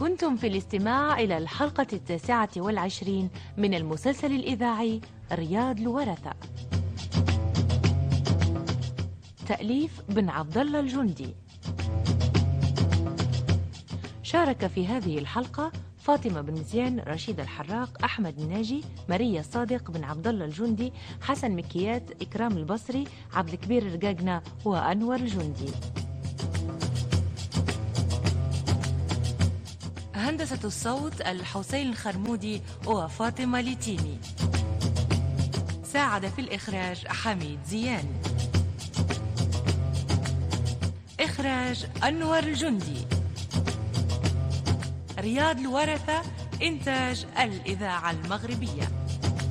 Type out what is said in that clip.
كنتم في الاستماع إلى الحلقة 29 من المسلسل الإذاعي رياض الورثة. تأليف بن عبد الله الجندي. شارك في هذه الحلقة فاطمة بن مزيان، رشيد الحراق، أحمد الناجي، ماريا الصادق، بن عبد الله الجندي، حسن مكيات، إكرام البصري، عبد الكبير الرقاقنة وأنور الجندي. هندسة الصوت الحسين الخرمودي وفاطمة ليتيني. ساعد في الإخراج حميد زيان. إخراج أنور الجندي. رياض الورثة، إنتاج الإذاعة المغربية.